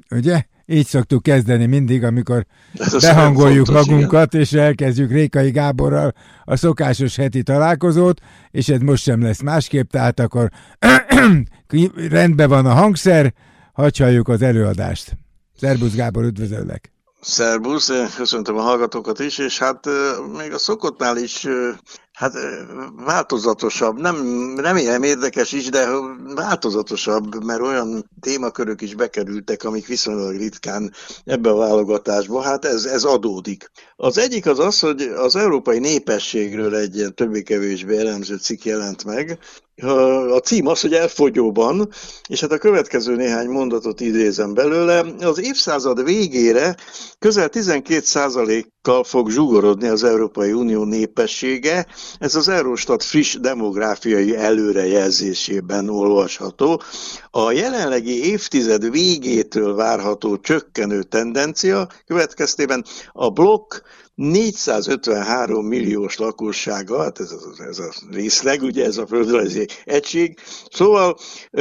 Ugye? Így szoktuk kezdeni mindig, amikor behangoljuk magunkat, igen. És elkezdjük Rékai Gáborral a szokásos heti találkozót, és ez most sem lesz másképp, tehát akkor rendben van a hangszer, hadd halljuk az előadást. Szerbusz Gábor, üdvözöllek! Szerbusz, köszöntöm a hallgatókat is, és hát még a szokottnál is hát változatosabb, nem ilyen érdekes is, de változatosabb, mert olyan témakörök is bekerültek, amik viszonylag ritkán ebbe a válogatásba, hát ez adódik. Az egyik az, hogy az európai népességről egy ilyen többé-kevésbé elemző cikk jelent meg. A cím az, hogy elfogyóban, és hát a következő néhány mondatot idézem belőle. Az évszázad végére közel 12%-kal fog zsugorodni az Európai Unió népessége. Ez az Eurostat friss demográfiai előrejelzésében olvasható. A jelenlegi évtized végétől várható csökkenő tendencia következtében a blokk 453 milliós lakossága, hát ez a részleg, ugye ez a földrajzi egység, szóval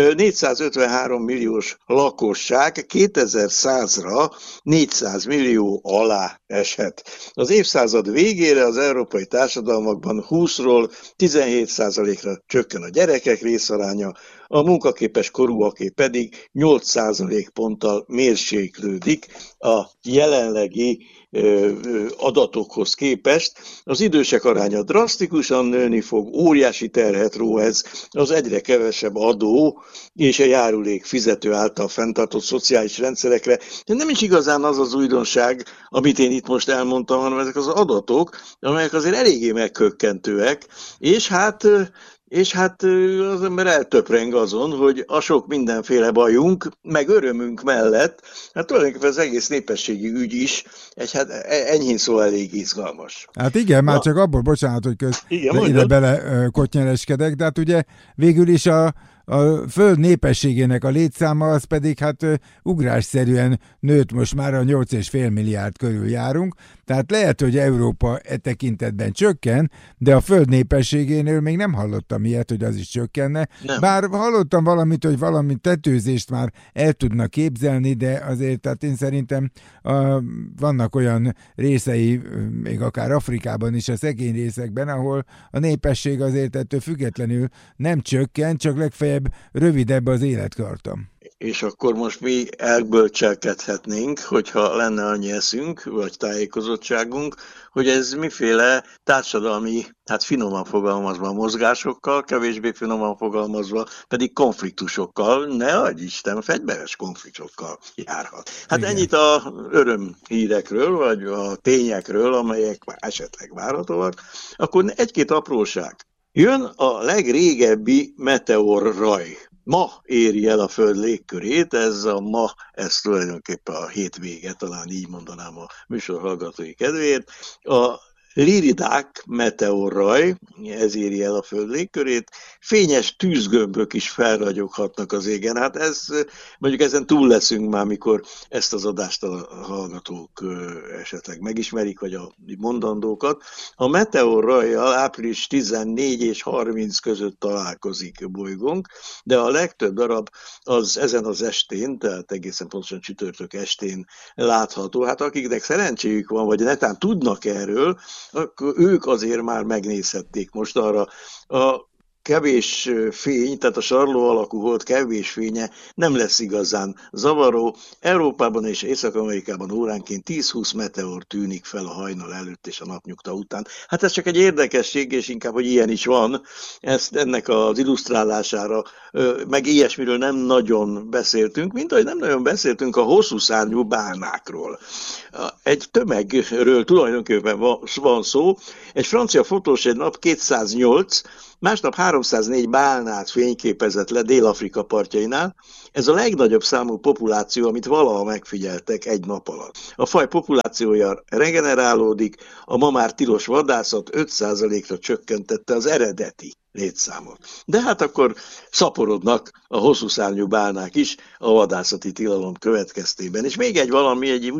453 milliós lakosság 2100-ra 400 millió alá eshet. Az évszázad végére az európai társadalmakban 20-ról 17%-ra csökken a gyerekek részaránya, a munkaképes korúaké pedig 8% ponttal mérséklődik a jelenlegi adatokhoz képest. Az idősek aránya drasztikusan nőni fog, óriási terhet ró ez az egyre kevesebb adó és a járulék fizető által fenntartott szociális rendszerekre. De nem is igazán az az újdonság, amit én itt most elmondtam, hanem ezek az adatok, amelyek azért eléggé megkökkentőek, és hát az ember eltöpreng azon, hogy a sok mindenféle bajunk, meg örömünk mellett, hát tulajdonképpen az egész népességi ügy is hát enyhén szó elég izgalmas. Hát igen, már csak abból, bocsánat, hogy ide bele kottnyereskedek, de hát ugye végül is a föld népességének a létszáma az pedig hát ugrásszerűen nőtt, most már a 8,5 milliárd körül járunk, tehát lehet, hogy Európa e tekintetben csökken, de a föld népességénél még nem hallottam ilyet, hogy az is csökkenne. Nem. Bár hallottam valamit, hogy valami tetőzést már el tudnak képzelni, de azért tehát én szerintem vannak olyan részei, még akár Afrikában is, a szegény részekben, ahol a népesség azért ettől függetlenül nem csökken, csak legfeljebb rövidebb az élettartam. És akkor most mi elbölcselkedhetnénk, hogyha lenne annyi eszünk, vagy tájékozottságunk, hogy ez miféle társadalmi, hát finoman fogalmazva mozgásokkal, kevésbé finoman fogalmazva pedig konfliktusokkal, ne adj Isten, fegyveres konfliktusokkal járhat. Hát igen. Ennyit a örömhírekről, vagy a tényekről, amelyek esetleg várhatóak. Akkor egy-két apróság. Jön a legrégebbi meteorraj. Ma éri el a Föld légkörét, ez tulajdonképpen a hétvége, talán így mondanám a műsor hallgatói kedvéért. A Liridák meteorraj, ez éri el a Föld légkörét, fényes tűzgömbök is felragyoghatnak az égen. Hát mondjuk ezen túl leszünk már, mikor ezt az adást a hallgatók esetleg megismerik, vagy a mondandókat. A meteorrajjal április 14 és 30 között találkozik bolygónk, de a legtöbb darab az ezen az estén, tehát egészen pontosan csütörtök estén látható. Hát akiknek szerencséjük van, vagy netán tudnak erről, akkor ők azért már megnézhették most arra a kevés fény, tehát a sarló alakú hold kevés fénye nem lesz igazán zavaró. Európában és Észak-Amerikában óránként 10-20 meteor tűnik fel a hajnal előtt és a napnyugta után. Hát ez csak egy érdekesség, és inkább, hogy ilyen is van. Ennek az illusztrálására, meg ilyesmiről nem nagyon beszéltünk, mint ahogy nem nagyon beszéltünk a hosszú szárnyú bálnákról. Egy tömegről tulajdonképpen van szó. Egy francia fotós egy nap 208, másnap 304 bálnát fényképezett le Dél-Afrika partjainál. Ez a legnagyobb számú populáció, amit valaha megfigyeltek egy nap alatt. A faj populációja regenerálódik, a ma már tilos vadászat 5%-ra csökkentette az eredeti létszámot. De hát akkor szaporodnak a hosszúszárnyú bálnák is a vadászati tilalom következtében. És még egy valami,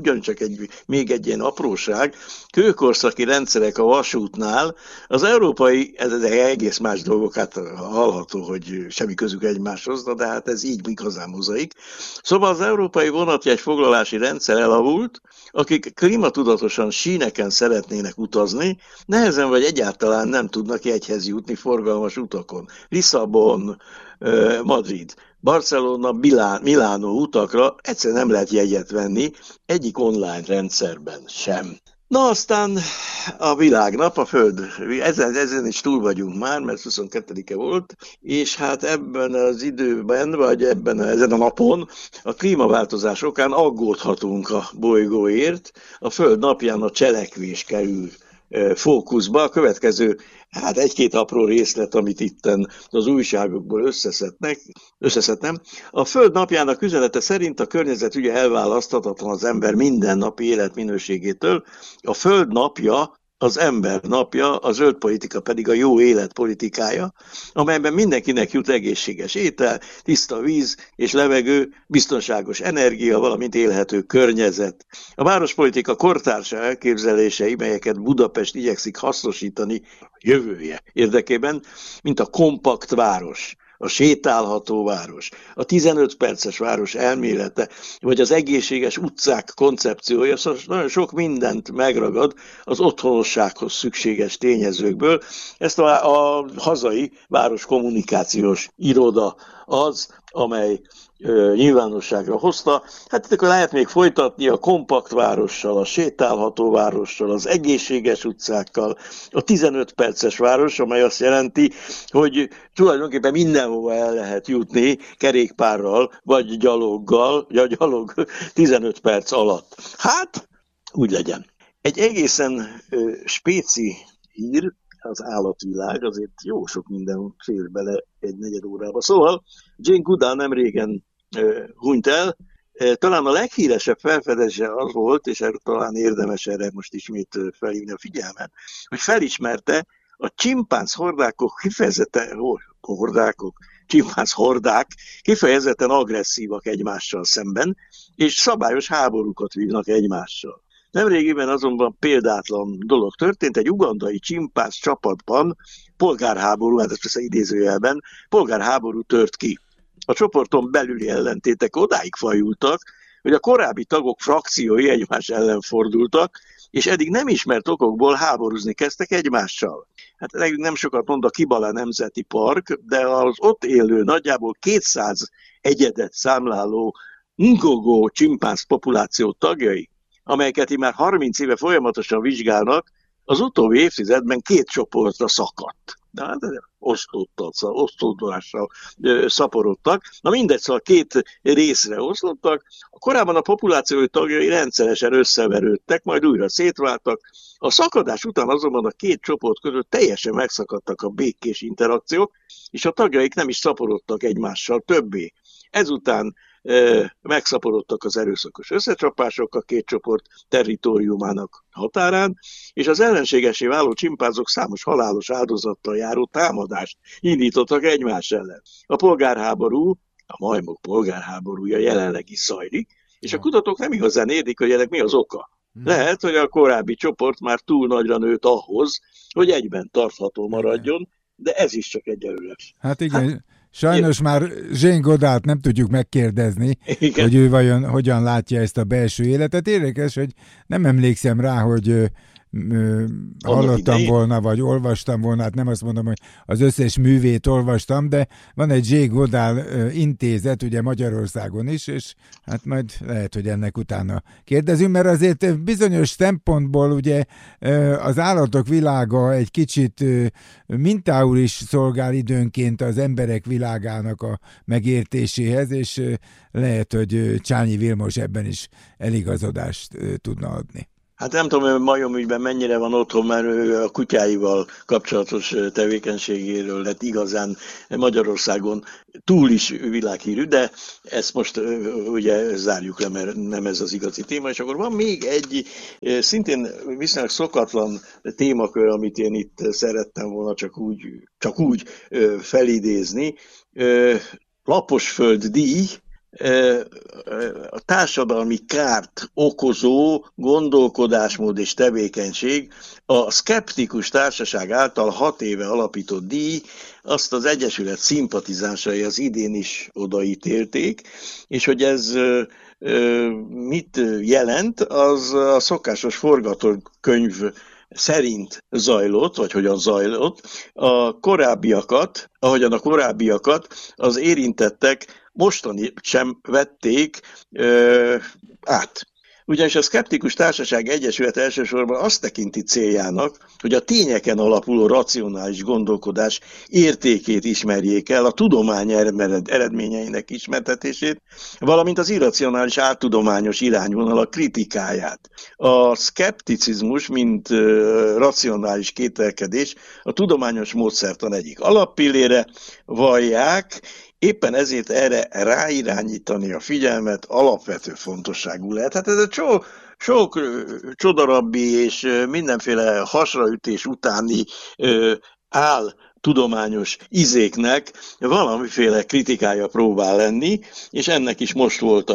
még egy ilyen apróság, kőkorszaki rendszerek a vasútnál, az európai, ez egész más dolgok, hát hallható, hogy semmi közük egymáshoz, de hát ez így igazán igazán mozaik. Szóval az európai vonatjegy foglalási rendszer elavult, akik klímatudatosan síneken szeretnének utazni, nehezen vagy egyáltalán nem tudnak jegyhez jutni forgalmas utakon. Lisszabon, Madrid, Barcelona, Milánó utakra egyszerűen nem lehet jegyet venni, egyik online rendszerben sem. Na aztán a világnap, a Föld, ezen is túl vagyunk már, mert 22-e volt, és hát ebben az időben, vagy ezen a napon a klímaváltozás okán aggódhatunk a bolygóért. A Föld napján a cselekvés kerül fókuszba. A következő, hát egy-két apró részlet, amit itten az újságokból összeszedtem. A Föld napjának üzenete szerint a környezet ugye elválaszthatatlan az ember mindennapi életminőségétől. A Föld napja az ember napja, a zöld politika pedig a jó élet politikája, amelyben mindenkinek jut egészséges étel, tiszta víz és levegő, biztonságos energia, valamint élhető környezet. A várospolitika kortársa elképzelései, melyeket Budapest igyekszik hasznosítani jövője érdekében, mint a kompakt város, a sétálható város, a 15 perces város elmélete, vagy az egészséges utcák koncepciója, szóval nagyon sok mindent megragad az otthonossághoz szükséges tényezőkből. Ezt a hazai városkommunikációs iroda az, amely nyilvánosságra hozta. Hát itt akkor lehet még folytatni a kompakt várossal, a sétálható várossal, az egészséges utcákkal, a 15 perces város, amely azt jelenti, hogy tulajdonképpen mindenhova el lehet jutni kerékpárral, vagy gyaloggal, 15 perc alatt. Hát, úgy legyen. Egy egészen spéci hír, az állatvilág, azért jó sok minden fér bele egy negyed órába. Szóval Jane Goodall nem régen hunyt el, talán a leghíresebb felfedése az volt, és talán érdemes erre most ismét felhívni a figyelmet, hogy felismerte a csimpánz hordákok kifejezetten agresszívak egymással szemben, és szabályos háborúkat vívnak egymással. Nemrégiben azonban példátlan dolog történt, egy ugandai csimpánz csapatban polgárháború, hát ezt persze idézőjelben, polgárháború tört ki. A csoporton belüli ellentétek odáig fajultak, hogy a korábbi tagok frakciói egymás ellen fordultak, és eddig nem ismert okokból háborúzni kezdtek egymással. Hát nem sokat mond a Kibale Nemzeti Park, de az ott élő nagyjából 200 egyedet számláló Ngogó csimpánz populáció tagjai, amelyeket már 30 éve folyamatosan vizsgálnak, az utóbbi évtizedben 2 csoportra szakadt. De hát osztódással szaporodtak. Na mindegy, szóval 2 részre oszlottak. Korábban a populáció tagjai rendszeresen összeverődtek, majd újra szétváltak. A szakadás után azonban a 2 csoport között teljesen megszakadtak a békés interakciók, és a tagjaik nem is szaporodtak egymással többé. Ezután megszaporodtak az erőszakos összecsapások a 2 csoport territóriumának határán, és az ellenségesé váló csimpánzok számos halálos áldozattal járó támadást indítottak egymás ellen. A polgárháború, a majmok polgárháborúja jelenleg is zajlik, és a kutatók nem igazán értik, hogy ennek mi az oka. Lehet, hogy a korábbi csoport már túl nagyra nőtt ahhoz, hogy egyben tartható maradjon, de ez is csak egyelőre. Hát igen. Sajnos már Jane Goodallt nem tudjuk megkérdezni, igen, hogy ő vajon hogyan látja ezt a belső életet. Érdekes, hogy nem emlékszem rá, hogy hallottam volna, vagy olvastam volna, hát nem azt mondom, hogy az összes művét olvastam, de van egy Jane Goodall intézet, ugye Magyarországon is, és hát majd lehet, hogy ennek utána kérdezünk, mert azért bizonyos szempontból ugye az állatok világa egy kicsit mintául is szolgál időnként az emberek világának a megértéséhez, és lehet, hogy Csányi Vilmos ebben is eligazodást tudna adni. Hát nem tudom, hogy majomügyben mennyire van otthon, mert ő a kutyáival kapcsolatos tevékenységéről lett igazán Magyarországon túl is világhírű, de ezt most ugye zárjuk le, mert nem ez az igazi téma. És akkor van még egy szintén viszonylag szokatlan témakör, amit én itt szerettem volna csak úgy felidézni. Laposföld díj, a társadalmi kárt okozó gondolkodásmód és tevékenység. A Szkeptikus Társaság által 6 éve alapított díj, azt az Egyesület szimpatizánsai az idén is odaítélték, és hogy ez mit jelent, az a szokásos forgatókönyv szerint zajlott, vagy hogyan zajlott. Ahogyan a korábbiakat az érintettek mostani sem vették át. Ugyanis a Szkeptikus Társaság Egyesület elsősorban azt tekinti céljának, hogy a tényeken alapuló racionális gondolkodás értékét ismerjék el, a tudomány eredményeinek ismertetését, valamint az irracionális áltudományos irányvonalak kritikáját. A szkepticizmus, mint racionális kételkedés, a tudományos módszertan egyik alappillére, vallják. Éppen ezért erre ráirányítani a figyelmet alapvető fontosságú lehet. Hát ez a sok csodarabbi és mindenféle hasraütés utáni tudományos izéknek valamiféle kritikája próbál lenni, és ennek is most volt a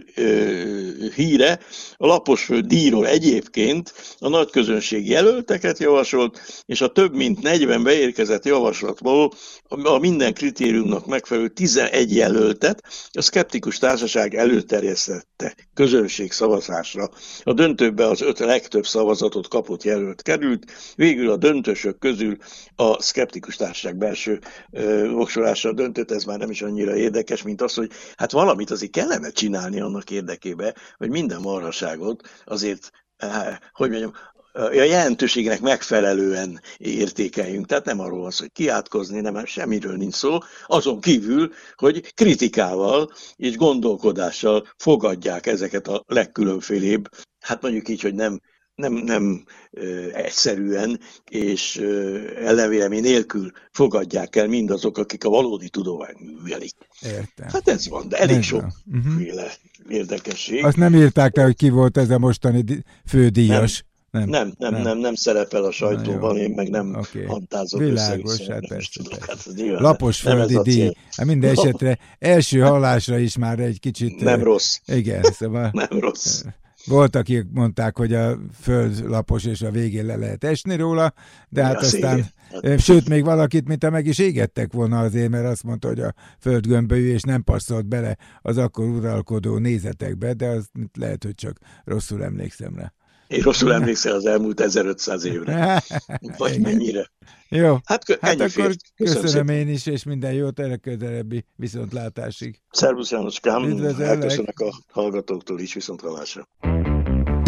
híre. A Laposföld díjról egyébként a nagy közönség jelölteket javasolt, és a több mint 40 beérkezett javaslatból a minden kritériumnak megfelelő 11 jelöltet a Szkeptikus Társaság előterjesztette közönség szavazásra. A döntőbe az 5 legtöbb szavazatot kapott jelölt került, végül a döntősök közül a Szkeptikus Társaság belső voksolással döntött, ez már nem is annyira érdekes, mint az, hogy hát valamit azért kellene csinálni annak érdekében, hogy minden marhaságot azért, hogy mondjam, a jelentőségnek megfelelően értékeljünk. Tehát nem arról van szó, hogy kiátkozni, nem, semmiről nincs szó, azon kívül, hogy kritikával és gondolkodással fogadják ezeket a legkülönfélébb, hát mondjuk így, hogy nem egyszerűen és ellenvélemény nélkül fogadják el mindazok, akik a valódi tudományt művelik. Értem. Hát ez van, de elég sokféle érdekesség. Azt nem írták le, hogy ki volt ez a mostani fődíjas. Nem szerepel a sajtóban, én meg nem hantázok. Világos, hát persze. Laposföldi díj. Minden esetre első hallásra is már egy kicsit... Nem rossz. Igen, szóval... Nem rossz. Volt, akik mondták, hogy a föld lapos, és a végén le lehet esni róla, de hát aztán, sőt, még valakit, mintha meg is égettek volna azért, mert azt mondta, hogy a föld gömbölyű, és nem passzolt bele az akkor uralkodó nézetekbe, de az lehet, hogy csak rosszul emlékszem rá. Én rosszul emlékszem az elmúlt 1500 évre. Vagy mennyire. Jó, hát akkor köszönöm én is, és minden jót a közelebbi viszontlátásig. Szervusz Jánoskám, elköszönök a hallgatóktól is, viszontlátásra.